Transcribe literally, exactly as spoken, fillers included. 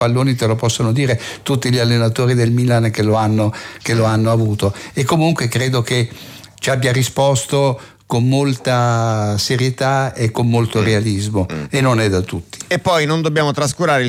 palloni te lo possono dire tutti gli allenatori del Milan che lo hanno, che lo hanno avuto, e comunque credo che ci abbia risposto con molta serietà e con molto realismo, mm. e non è da tutti. E poi non dobbiamo trascurare